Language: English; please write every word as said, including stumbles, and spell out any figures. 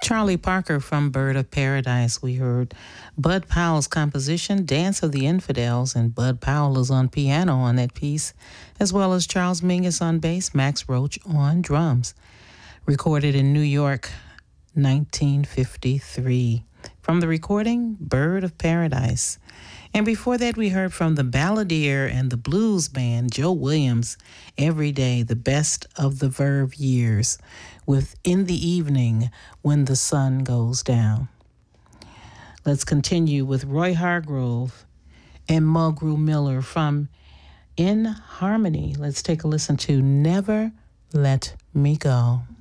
Charlie Parker from Bird of Paradise. We heard Bud Powell's composition, Dance of the Infidels, and Bud Powell is on piano on that piece, as well as Charles Mingus on bass, Max Roach on drums. Recorded in New York, nineteen fifty-three. From the recording, Bird of Paradise. And before that, we heard from the Balladeer and the Blues Band, Joe Williams, Every Day, the Best of the Verve Years, with In the Evening, When the Sun Goes Down. Let's continue with Roy Hargrove and Mulgrew Miller from In Harmony. Let's take a listen to Never Let Me Go.